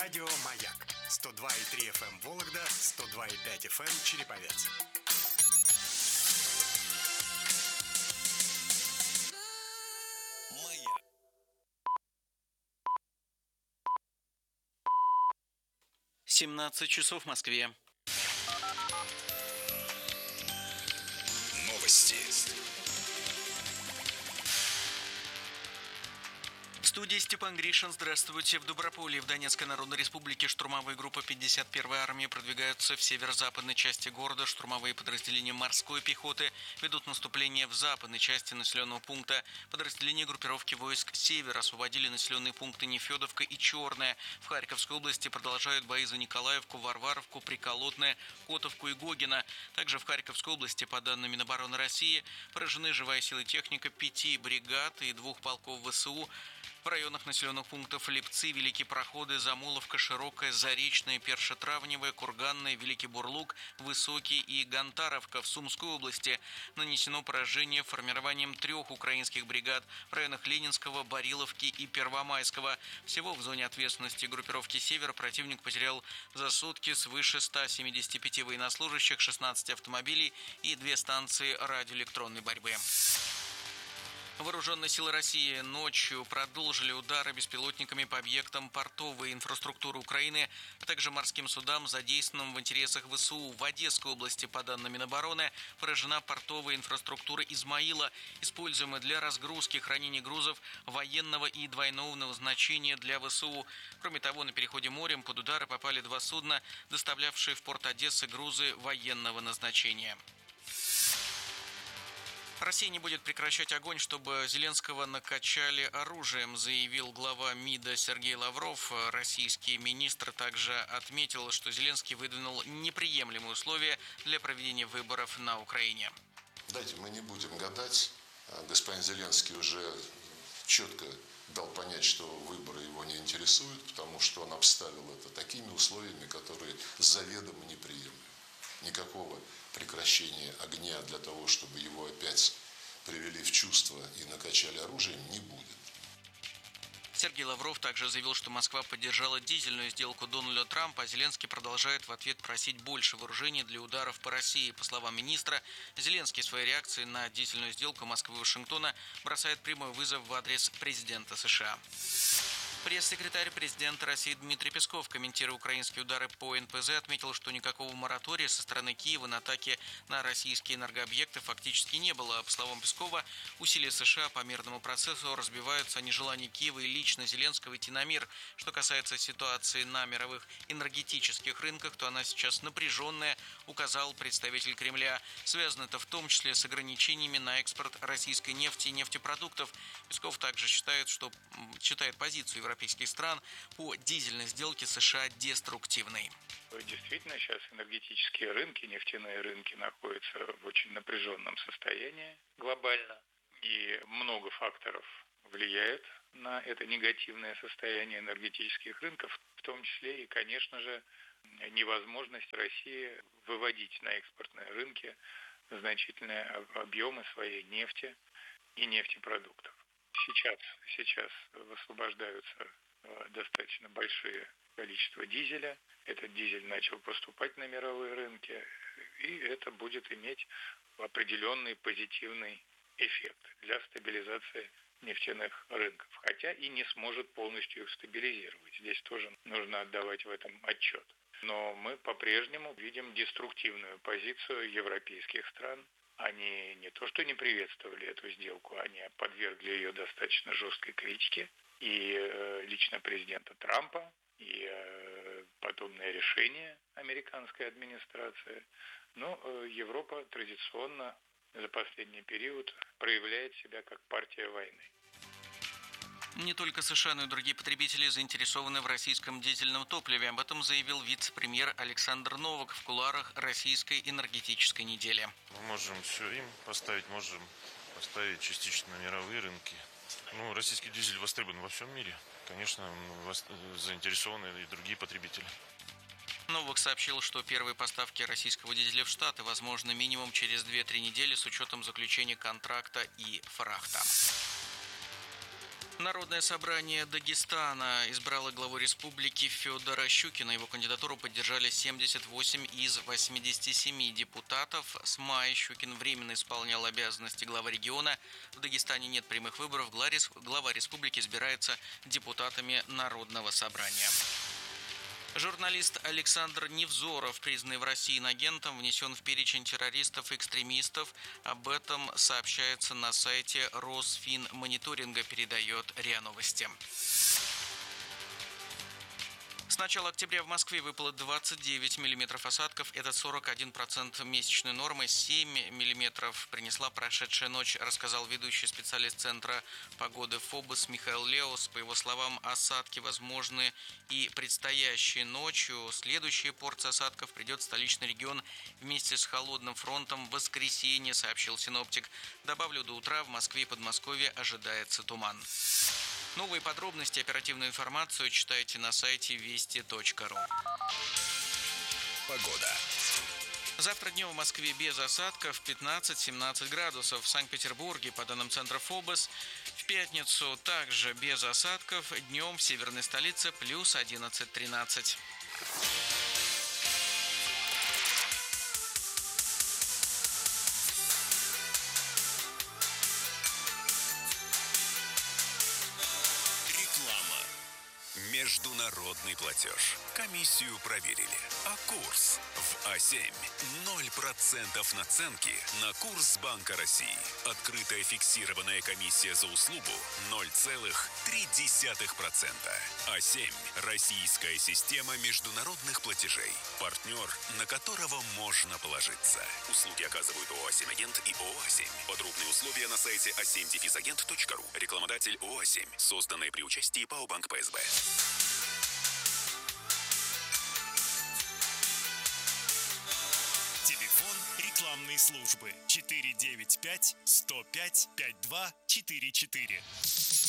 Радио «Маяк» 102,3 FM Вологда, 102,5 FM Череповец. «Маяк». 17 часов в Москве. Новости. В студии Степан Гришин. Здравствуйте. В Доброполе в Донецкой Народной Республике штурмовые группы 51-й армии продвигаются в северо-западной части города. Штурмовые подразделения морской пехоты ведут наступление в западной части населенного пункта. Подразделения группировки войск «Север» освободили населенные пункты Нефедовка и Черная. В Харьковской области продолжают бои за Николаевку, Варваровку, Приколотное, Котовку и Гогино. Также в Харьковской области, по данным Минобороны России, поражены живая сила и техника 5 бригад и 2 полков ВСУ. В районах населенных пунктов Липцы, Великие Проходы, Замуловка, Широкая, Заречная, Першотравневая, Курганная, Великий Бурлук, Высокий и Гонтаровка. В Сумской области нанесено поражение формированием 3 украинских бригад в районах Ленинского, Бариловки и Первомайского. Всего в зоне ответственности группировки «Север» противник потерял за сутки свыше 175 военнослужащих, 16 автомобилей и 2 станции радиоэлектронной борьбы. Вооруженные силы России ночью продолжили удары беспилотниками по объектам портовой инфраструктуры Украины, а также морским судам, задействованным в интересах ВСУ. В Одесской области, по данным Минобороны, поражена портовая инфраструктура Измаила, используемая для разгрузки и хранения грузов военного и двойного назначения для ВСУ. Кроме того, на переходе морем под удары попали 2 судна, доставлявшие в порт Одессы грузы военного назначения. Россия не будет прекращать огонь, чтобы Зеленского накачали оружием, заявил глава МИДа Сергей Лавров. Российский министр также отметил, что Зеленский выдвинул неприемлемые условия для проведения выборов на Украине. Давайте мы не будем гадать. Господин Зеленский уже четко дал понять, что выборы его не интересуют, потому что он обставил это такими условиями, которые заведомо неприемлемы. Никакого прекращения огня для того, чтобы его опять привели в чувство и накачали оружием, не будет. Сергей Лавров также заявил, что Москва поддержала дизельную сделку Дональда Трампа, а Зеленский продолжает в ответ просить больше вооружений для ударов по России. По словам министра, Зеленский в своей реакции на дизельную сделку Москвы и Вашингтона бросает прямой вызов в адрес президента США. Пресс-секретарь президента России Дмитрий Песков, комментируя украинские удары по НПЗ, отметил, что никакого моратория со стороны Киева на атаки на российские энергообъекты фактически не было. По словам Пескова, усилия США по мирному процессу разбиваются о нежелании Киева и лично Зеленского идти на мир. Что касается ситуации на мировых энергетических рынках, то она сейчас напряженная, указал представитель Кремля. Связано это в том числе с ограничениями на экспорт российской нефти и нефтепродуктов. Песков также считает позицию европейских стран по дизельной сделке США деструктивной. Действительно, сейчас энергетические рынки, нефтяные рынки находятся в очень напряженном состоянии глобально. И много факторов влияет на это негативное состояние энергетических рынков, в том числе и, конечно же, невозможность России выводить на экспортные рынки значительные объемы своей нефти и нефтепродуктов. Сейчас высвобождаются достаточно большие количества дизеля. Этот дизель начал поступать на мировые рынки, и это будет иметь определенный позитивный эффект для стабилизации нефтяных рынков, хотя и не сможет полностью их стабилизировать. Здесь тоже нужно отдавать в этом отчет. Но мы по-прежнему видим деструктивную позицию европейских стран. Они не то что не приветствовали эту сделку, они подвергли ее достаточно жесткой критике. И лично президента Трампа, и подобное решение американской администрации. Но Европа традиционно за последний период проявляет себя как партия войны. Не только США, но и другие потребители заинтересованы в российском дизельном топливе. Об этом заявил вице-премьер Александр Новак в кулуарах российской энергетической недели. Мы можем все им поставить, можем поставить частично на мировые рынки. Российский дизель востребован во всем мире. Конечно, заинтересованы и другие потребители. Новак сообщил, что первые поставки российского дизеля в Штаты возможны минимум через 2-3 недели с учетом заключения контракта и фрахта. Народное собрание Дагестана избрало главу республики Федора Щукина. Его кандидатуру поддержали 78 из 87 депутатов. С мая Щукин временно исполнял обязанности главы региона. В Дагестане нет прямых выборов. Глава республики избирается депутатами Народного собрания. Журналист Александр Невзоров, признанный в России иноагентом, внесен в перечень террористов и экстремистов. Об этом сообщается на сайте Росфинмониторинга, передает РИА Новости. С начала октября в Москве выпало 29 миллиметров осадков. Это 41% месячной нормы. 7 миллиметров принесла прошедшая ночь, рассказал ведущий специалист Центра погоды ФОБОС Михаил Леус. По его словам, осадки возможны и предстоящей ночью. Следующая порция осадков придет в столичный регион вместе с холодным фронтом в воскресенье, сообщил синоптик. Добавлю, до утра в Москве и Подмосковье ожидается туман. Новые подробности, оперативную информацию читайте на сайте вести.ру. Погода. Завтра днем в Москве без осадков 15-17 градусов. В Санкт-Петербурге, по данным центра ФОБОС, в пятницу также без осадков. Днем в северной столице плюс 11-13. Международный платеж. Комиссию проверили. А курс в А7. 0% наценки на курс Банка России. Открытая фиксированная комиссия за услугу 0,3%. А7. Российская система международных платежей. Партнер, на которого можно положиться. Услуги оказывают ООО «А7 Агент» и ООО «А7». Подробные условия на сайте a7-agent.ru. Рекламодатель ООО «А7». Созданное при участии ПАО «Банк ПСБ». Телефон рекламной службы 495 105 5244.